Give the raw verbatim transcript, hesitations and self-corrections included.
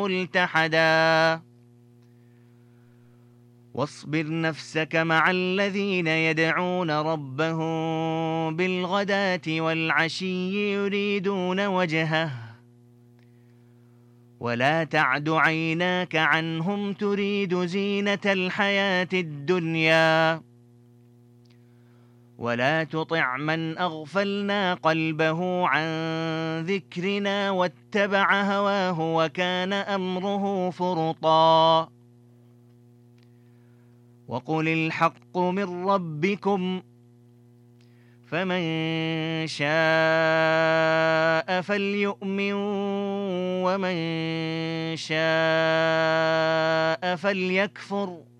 ملتحدا واصبر نفسك مع الذين يدعون ربهم بالغداة والعشي يريدون وجهه ولا تعد عيناك عنهم تريد زينة الحياة الدنيا ولا تطع من أغفلنا قلبه عن ذكرنا واتبع هواه وكان أمره فرطا وقل الحق من ربكم فمن شاء فليؤمن ومن شاء فليكفر